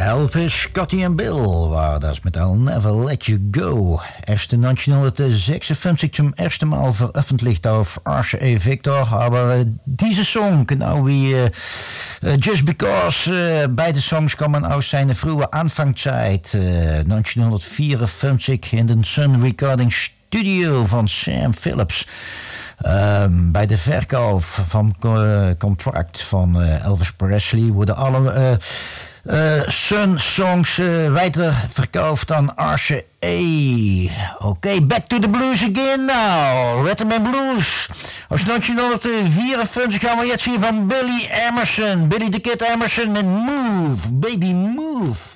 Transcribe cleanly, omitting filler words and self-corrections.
Elvis, Scotty en Bill war das mit I'll Never Let You Go. Erst 1956 zum ersten Mal veröffentlicht auf RCA Victor, aber diese Song, genau wie Just Because, beide Songs kommen aus seiner frühen Anfangszeit, 1954 in den Sun Recording Studio van Sam Phillips. Bij de verkoop van contract van Elvis Presley worden alle Sun songs weiterverkauft aan RCA. Oké, back to the blues again now. Rhythm and Blues. Aus 1954 gaan we jetzt hier van Billy Emerson. Billy the Kid Emerson en Move, Baby Move.